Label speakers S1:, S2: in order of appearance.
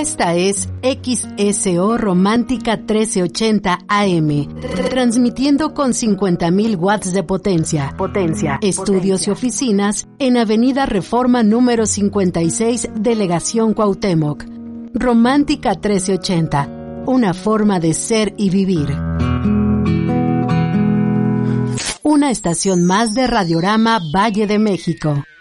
S1: Esta es XSO Romántica 1380 AM, transmitiendo con 50,000 watts de potencia. Estudios y oficinas en Avenida Reforma número 56, Delegación Cuauhtémoc. Romántica 1380, una forma de ser y vivir. Una estación más de Radiorama Valle de México.